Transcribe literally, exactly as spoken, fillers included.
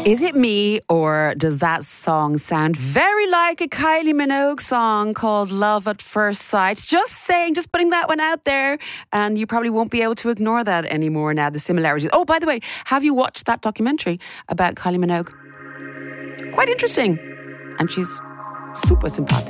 Is it me, or does that song sound very like a Kylie Minogue song called Love at First Sight? Just saying, just putting that one out there, and you probably won't be able to ignore that anymore now, the similarities. Oh, by the way, have you watched that documentary about Kylie Minogue? Quite interesting. And she's super sympathetic.